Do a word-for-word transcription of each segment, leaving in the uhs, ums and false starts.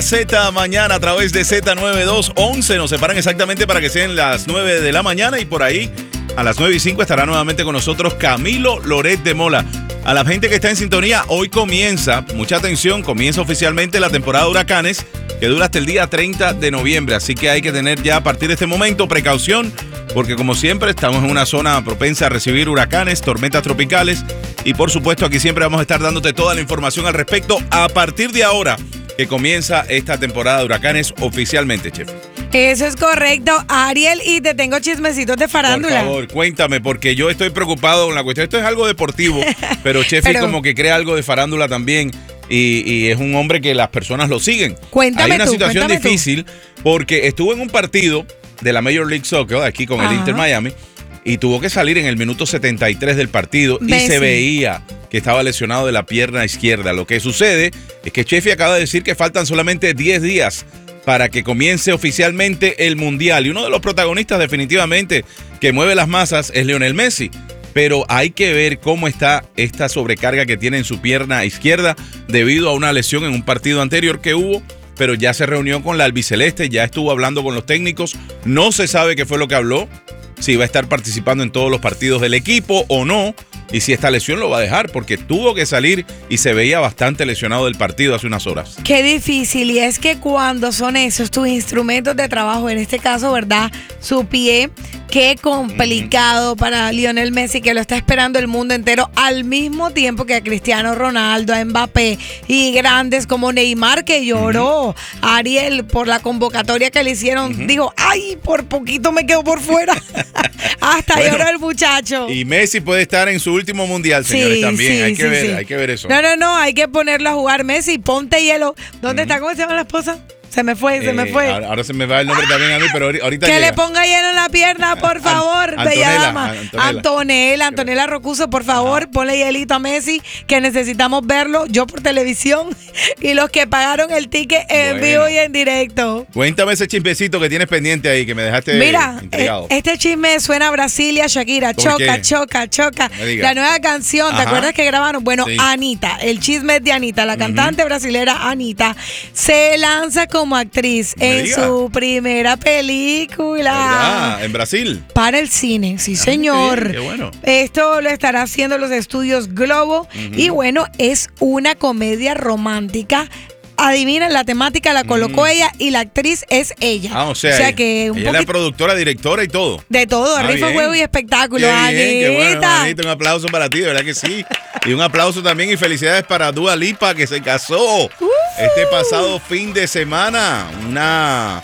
Z mañana a través de Z noventa y dos once. Nos separan exactamente para que sean las nueve de la mañana y por ahí a las nueve y cinco estará nuevamente con nosotros Camilo Loret de Mola. A la gente que está en sintonía, hoy comienza, mucha atención, comienza oficialmente la temporada de huracanes que dura hasta el día treinta de noviembre. Así que hay que tener ya a partir de este momento precaución porque como siempre estamos en una zona propensa a recibir huracanes, tormentas tropicales y por supuesto aquí siempre vamos a estar dándote toda la información al respecto a partir de ahora que comienza esta temporada de huracanes oficialmente, chef. Eso es correcto, Ariel, y te tengo chismecitos de farándula. Por favor, cuéntame, porque yo estoy preocupado con la cuestión. Esto es algo deportivo, pero Chefi pero... como que crea algo de farándula también y, y es un hombre que las personas lo siguen. Cuéntame Hay una tú, situación cuéntame difícil tú. porque estuvo en un partido de la Major League Soccer aquí con Ajá. el Inter Miami y tuvo que salir en el minuto setenta y tres del partido Messi. Y se veía que estaba lesionado de la pierna izquierda. Lo que sucede es que Chefi acaba de decir que faltan solamente diez días para que comience oficialmente el Mundial. Y uno de los protagonistas definitivamente que mueve las masas es Lionel Messi. Pero hay que ver cómo está esta sobrecarga que tiene en su pierna izquierda debido a una lesión en un partido anterior que hubo. Pero ya se reunió con la albiceleste, ya estuvo hablando con los técnicos. No se sabe qué fue lo que habló, si va a estar participando en todos los partidos del equipo o no. Y si esta lesión lo va a dejar, porque tuvo que salir y se veía bastante lesionado del partido hace unas horas. Qué difícil, y es que cuando son esos tus instrumentos de trabajo, en este caso, ¿verdad? Su pie, qué complicado uh-huh. para Lionel Messi, que lo está esperando el mundo entero, al mismo tiempo que a Cristiano Ronaldo, a Mbappé y grandes como Neymar, que lloró, uh-huh. Ariel, por la convocatoria que le hicieron, uh-huh. dijo, ay, por poquito me quedo por fuera. Hasta bueno, lloró el muchacho. Y Messi puede estar en su último mundial, señores, sí, también. Sí, hay que sí, ver, sí. hay que ver eso. No, no, no, hay que ponerlo a jugar. Messi, ponte hielo. ¿Dónde uh-huh. está? ¿Cómo se llama la esposa? Se me fue, se eh, me fue. Ahora, ahora se me va el nombre también a mí, pero ahorita Que llega. le ponga hielo en la pierna, por favor, An- bella Antonella, dama. Antonella. Antonella, Antonella Rocuso, por favor, Ajá. ponle hielito a Messi, que necesitamos verlo, yo por televisión, y los que pagaron el ticket en bueno. vivo y en directo. Cuéntame ese chismecito que tienes pendiente ahí, que me dejaste Mira, intrigado. Eh, este chisme suena a Brasilia, Shakira, choca, qué? choca, choca. La nueva canción, ¿te Ajá. acuerdas que grabaron? Bueno, sí. Anita, el chisme es de Anita, la cantante uh-huh. brasilera Anita, se lanza como actriz en diga. su primera película. ¿Verdad? ¿En Brasil? Para el cine, sí ah, señor. Qué, qué bueno. Esto lo estará haciendo los estudios Globo uh-huh. y bueno, es una comedia romántica. Adivina, la temática la colocó mm. ella y la actriz es ella. Ah, o sea, o sea que un ella es la productora, directora y todo. De todo, ah, rifa, juego y espectáculo. Qué bien, qué bueno, Anita, un aplauso para ti, de verdad que sí. Y un aplauso también y felicidades para Dua Lipa, que se casó uh. este pasado fin de semana. Una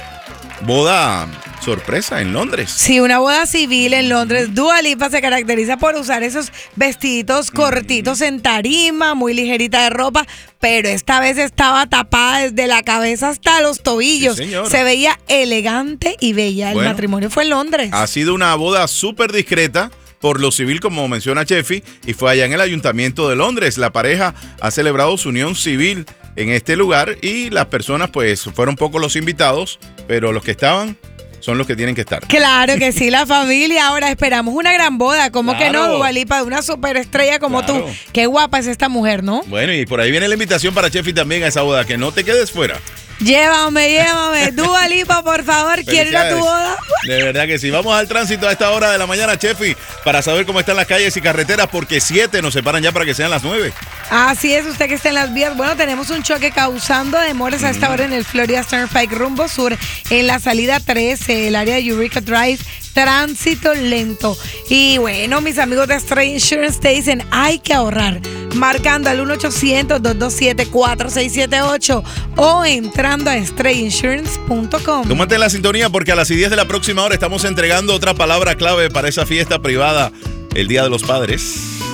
boda sorpresa en Londres. Sí, una boda civil en Londres. Dua Lipa se caracteriza por usar esos vestiditos cortitos en tarima, muy ligerita de ropa, pero esta vez estaba tapada desde la cabeza hasta los tobillos. Sí, se veía elegante y bella. El bueno, matrimonio fue en Londres. Ha sido una boda súper discreta por lo civil, como menciona Chefi, y fue allá en el Ayuntamiento de Londres. La pareja ha celebrado su unión civil en este lugar y las personas, pues, fueron pocos los invitados, pero los que estaban son los que tienen que estar. Claro que sí, la familia. Ahora esperamos una gran boda. ¿Cómo claro. que no, Dua Lipa, de una superestrella como claro. tú? Qué guapa es esta mujer, ¿no? Bueno, y por ahí viene la invitación para Chefi también a esa boda, que no te quedes fuera. Llévame, llévame. Dua Lipa, por favor, ¿quiero ir a tu boda? De verdad que sí. Vamos al tránsito a esta hora de la mañana, Chefi, para saber cómo están las calles y carreteras, porque siete nos separan ya para que sean las nueve. Así es, usted que está en las vías. Bueno, tenemos un choque causando demoras a esta hora en el Florida Turnpike rumbo sur, en la salida trece, el área de Eureka Drive. Tránsito lento. Y bueno, mis amigos de Stray Insurance te dicen, hay que ahorrar. Marcando al uno ochocientos, dos dos siete, cuatro seis siete ocho o entrando a stray insurance punto com. Tómate en la sintonía porque a las diez de la próxima hora estamos entregando otra palabra clave para esa fiesta privada el Día de los Padres.